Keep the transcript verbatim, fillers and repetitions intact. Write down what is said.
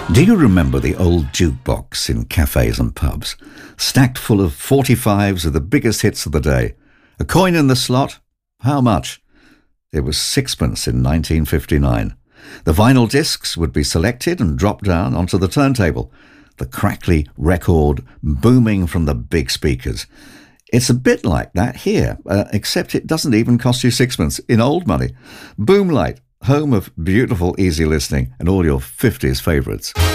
Do you remember the old jukebox in cafes and pubs? Stacked full of forty-fives of the biggest hits of the day. A coin in the slot? How much? It was sixpence in nineteen fifty-nine. The vinyl discs would be selected and dropped down onto the turntable, the crackly record booming from the big speakers. It's a bit like that here, uh, except it doesn't even cost you sixpence in old money. Boomlight, home of beautiful easy listening and all your fifties favourites.